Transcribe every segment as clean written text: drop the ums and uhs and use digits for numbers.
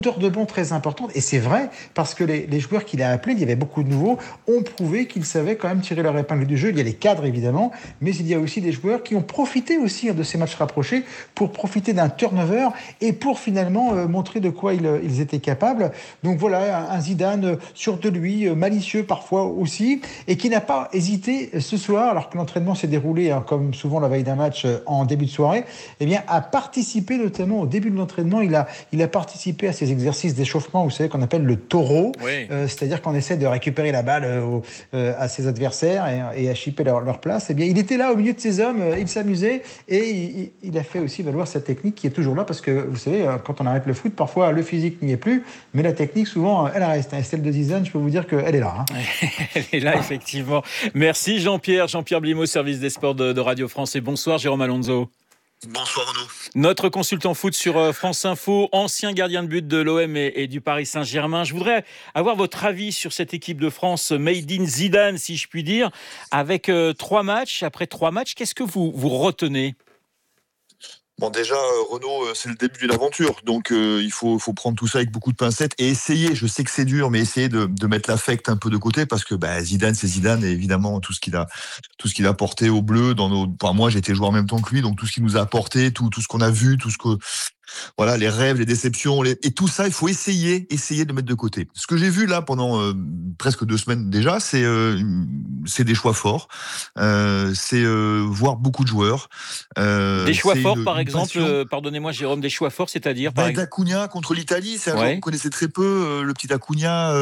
hauteur de banc très importante, et c'est vrai, parce que les joueurs qu'il a appelés, il y avait beaucoup de nouveaux, ont prouvé qu'ils savaient quand même tirer leur épingle du jeu. Il y a les cadres évidemment, mais il y a aussi des joueurs qui ont profité aussi de ces matchs rapprochés pour profiter d'un turnover et pour finalement montrer de quoi ils étaient capables. Donc voilà, un Zidane sûr de lui, malicieux parfois aussi, et qui n'a pas hésité ce soir, alors que l'entraînement s'est déroulé comme souvent la veille d'un match en début de soirée, eh bien, à participer notamment au début de l'entraînement. Il a participé à ces exercices d'échauffement, vous savez, qu'on appelle le taureau, Oui. c'est-à-dire qu'on essaie de récupérer la balle à ses adversaires et à chipper leur place. Eh bien, il était là au milieu de ces hommes, il s'amusait et il a fait aussi valoir sa technique qui est toujours là parce que, vous savez, quand on arrête le foot, parfois le physique n'y est plus, mais la technique, souvent, elle reste. Et celle de Zidane, je peux vous dire qu'elle est là. Elle est là, effectivement. Merci Jean-Pierre. Jean-Pierre Blimaud, service des sports de Radio France. Et bonsoir Jérôme Alonso. Bonsoir Renaud. Notre consultant foot sur France Info, ancien gardien de but de l'OM et du Paris Saint-Germain. Je voudrais avoir votre avis sur cette équipe de France made in Zidane, si je puis dire. Avec 3 matchs, après 3 matchs, qu'est-ce que vous retenez ? Bon, déjà, Renaud, c'est le début d'une aventure, donc il faut prendre tout ça avec beaucoup de pincettes et essayer, je sais que c'est dur, mais essayer de mettre l'affect un peu de côté parce que Zidane, c'est Zidane et évidemment tout ce qu'il a apporté au bleu moi j'étais joueur en même temps que lui, donc tout ce qu'il nous a apporté, tout ce qu'on a vu, tout ce que voilà, les rêves, les déceptions, et tout ça, il faut essayer de mettre de côté. Ce que j'ai vu là pendant presque 2 semaines déjà, c'est des choix forts, c'est voir beaucoup de joueurs. Des choix C'est forts, par une exemple, passion. pardonnez-moi Jérôme, des choix forts, c'est-à-dire par exemple. D'Acuna contre l'Italie, c'est un joueur qu'on Ouais. connaissait très peu, le petit Acuna.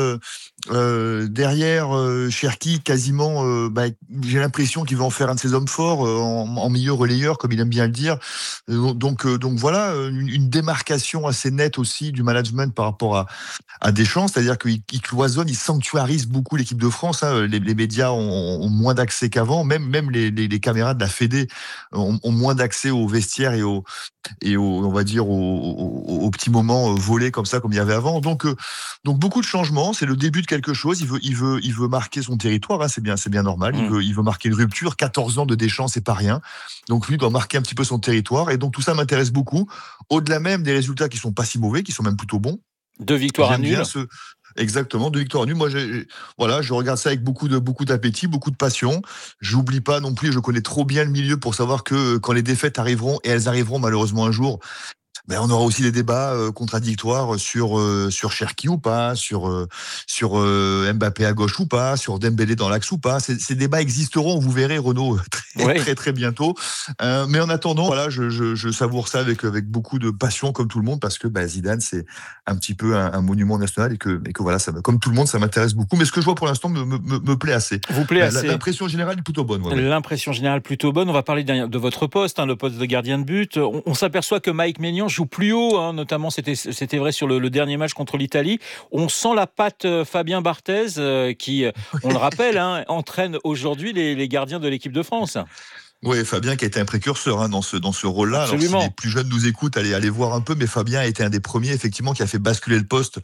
Derrière Cherki, quasiment, j'ai l'impression qu'il va en faire un de ses hommes forts en milieu relayeur, comme il aime bien le dire. Donc voilà, une démarcation assez nette aussi du management par rapport à Deschamps, c'est-à-dire qu'il cloisonne, il sanctuarise beaucoup l'équipe de France. Les médias ont moins d'accès qu'avant, même les caméras de la Fédé ont moins d'accès aux vestiaires on va dire aux petits moments volés comme ça, comme il y avait avant. Donc beaucoup de changements. C'est le début de quelque chose. Il veut marquer son territoire. C'est bien normal. Il veut marquer une rupture. 14 ans de Deschamps, c'est pas rien. Donc lui doit marquer un petit peu son territoire. Et donc tout ça m'intéresse beaucoup. Au-delà même des résultats qui sont pas si mauvais, qui sont même plutôt bons. 2 victoires à J'aime nul. bien Exactement, 2 victoires à nul. Moi, je regarde ça avec beaucoup d'appétit, beaucoup de passion. J'oublie pas non plus, je connais trop bien le milieu pour savoir que quand les défaites arriveront, et elles arriveront malheureusement un jour, on aura aussi des débats contradictoires sur Cherki ou pas, sur Mbappé à gauche ou pas, sur Dembélé dans l'axe ou pas. Ces débats existeront, vous verrez Renaud très Oui. très très bientôt. Mais en attendant, voilà, je savoure ça avec beaucoup de passion comme tout le monde parce que Zidane c'est un petit peu un monument national et que voilà, comme tout le monde, ça m'intéresse beaucoup. Mais ce que je vois pour l'instant me plaît assez. Vous plaît assez. L'impression générale est plutôt bonne. Ouais. L'impression générale plutôt bonne. On va parler de votre poste, le poste de gardien de but. On s'aperçoit que Mike Maignan joue plus haut, notamment c'était vrai sur le dernier match contre l'Italie. On sent la patte Fabien Barthez qui, on le rappelle, entraîne aujourd'hui les gardiens de l'équipe de France. Oui, Fabien qui a été un précurseur dans ce rôle-là. Alors si les Absolument. plus jeunes nous écoutent, allez voir un peu, mais Fabien a été un des premiers effectivement qui a fait basculer le poste,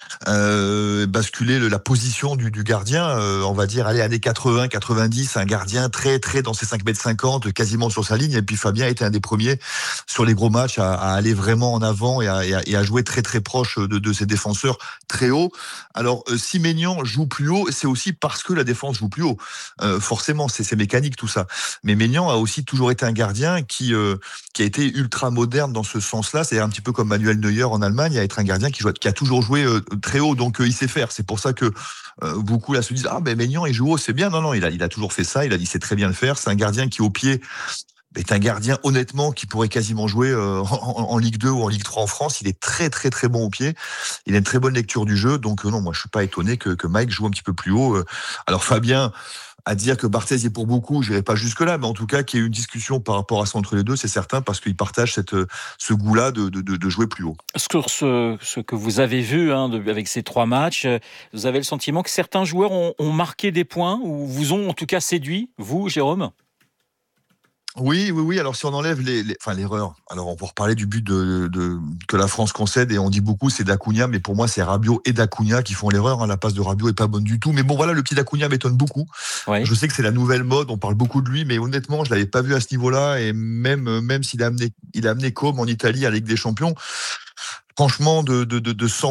basculer la position du gardien. On va dire années 80, 90, un gardien très très dans ses 5,50 m, quasiment sur sa ligne. Et puis Fabien a été un des premiers sur les gros matchs à aller vraiment en avant et à jouer très très proche de ses défenseurs très haut. Alors si Maignan joue plus haut, c'est aussi parce que la défense joue plus haut. Forcément, c'est mécanique tout ça. Mais Maignan a aussi toujours été un gardien qui a été ultra moderne dans ce sens-là. C'est un petit peu comme Manuel Neuer en Allemagne, à être un gardien qui a toujours joué très haut, donc il sait faire. C'est pour ça que beaucoup là se disent Maignan il joue haut, c'est bien. Non, il a toujours fait ça. Il sait très bien le faire. C'est un gardien qui au pied est un gardien honnêtement qui pourrait quasiment jouer en Ligue 2 ou en Ligue 3 en France. Il est très très très bon au pied. Il a une très bonne lecture du jeu. Donc non, moi je suis pas étonné que Mike joue un petit peu plus haut. Alors Fabien, à dire que Barthez est pour beaucoup, j'irai pas jusque-là, mais en tout cas qu'il y ait une discussion par rapport à ça entre les deux, c'est certain, parce qu'ils partagent ce goût-là de jouer plus haut. Ce que vous avez vu avec ces 3 matchs, vous avez le sentiment que certains joueurs ont marqué des points ou vous ont en tout cas séduit, vous, Jérôme ? Oui. Alors si on enlève l'erreur, alors on peut reparler du but que la France concède et on dit beaucoup c'est d'Acuna, mais pour moi c'est Rabiot et d'Acuna qui font l'erreur. La passe de Rabiot est pas bonne du tout. Mais bon voilà, le petit d'Acuna m'étonne beaucoup. Ouais. Je sais que c'est la nouvelle mode, on parle beaucoup de lui, mais honnêtement je l'avais pas vu à ce niveau-là et même s'il a amené Com en Italie à la Ligue des Champions. Franchement, de 100